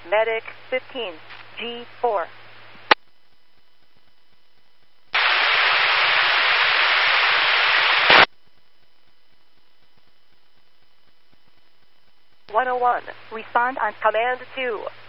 Medic 15, G4. One respond on command 2.